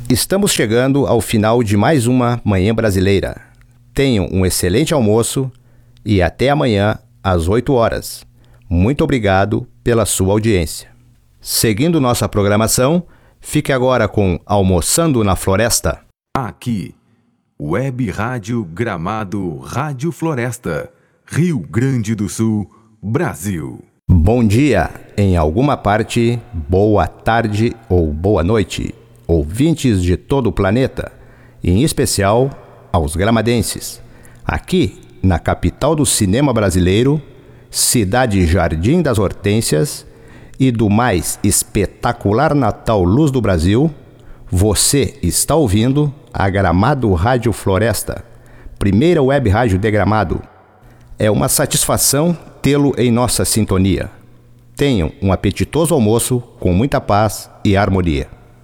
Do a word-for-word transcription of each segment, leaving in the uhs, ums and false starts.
Estamos chegando ao final de mais uma Manhã Brasileira. Tenham um excelente almoço e até amanhã às oito horas. Muito obrigado pela sua audiência. Seguindo nossa programação, fique agora com Almoçando na Floresta. Aqui, Web Rádio Gramado Rádio Floresta, Rio Grande do Sul, Brasil. Bom dia, em alguma parte, boa tarde ou boa noite, ouvintes de todo o planeta, em especial aos gramadenses. Aqui, na capital do cinema brasileiro, cidade Jardim das Hortênsias e do mais espetacular Natal Luz do Brasil, você está ouvindo a Gramado Rádio Floresta, primeira web rádio de Gramado. É uma satisfação tê-lo em nossa sintonia. Tenham um apetitoso almoço com muita paz e harmonia.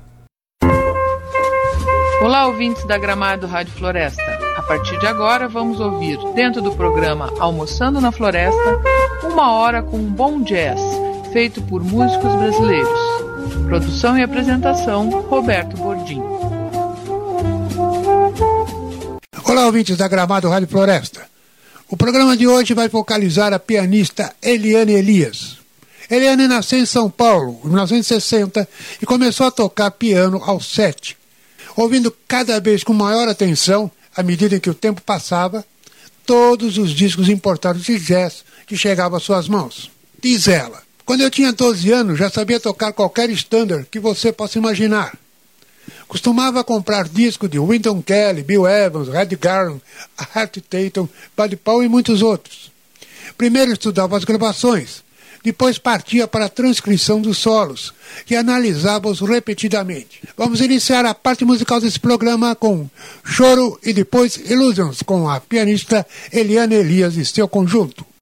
Olá, ouvintes da Gramado Rádio Floresta. A partir de agora vamos ouvir, dentro do programa Almoçando na Floresta, uma hora com um bom jazz, feito por músicos brasileiros. Produção e apresentação, Roberto Bordim. Olá, ouvintes da Gramado Rádio Floresta. O programa de hoje vai focalizar a pianista Eliane Elias. Eliane nasceu em São Paulo, em mil novecentos e sessenta, e começou a tocar piano aos sete. Ouvindo cada vez com maior atenção, à medida em que o tempo passava, todos os discos importados de jazz que chegavam às suas mãos. Diz ela: quando eu tinha doze anos, já sabia tocar qualquer standard que você possa imaginar. Costumava comprar discos de Wynton Kelly, Bill Evans, Red Garland, Art Tatum, Buddy Paul e muitos outros. Primeiro estudava as gravações, depois partia para a transcrição dos solos, que analisava-os repetidamente. Vamos iniciar a parte musical desse programa com Choro e depois Illusions, com a pianista Eliane Elias e seu conjunto.